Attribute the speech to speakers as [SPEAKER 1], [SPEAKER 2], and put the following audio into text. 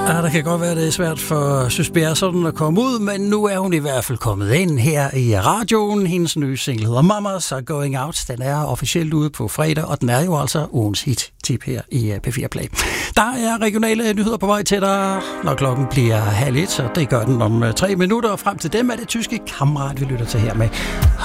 [SPEAKER 1] Ja, det kan godt være, det er svært for Søsbjerg sådan at komme ud, men nu er hun i hvert fald kommet ind her i radioen. Hendes nye single hedder Mamas Are Going Out. Den er officielt ude på fredag, og den er jo altså ugens hit-tip her i P4 Play. Der er regionale nyheder på vej til dig, når klokken bliver 12:30, og det gør den om 3 minutter. Og frem til dem er det tyske Kammerat, vi lytter til her med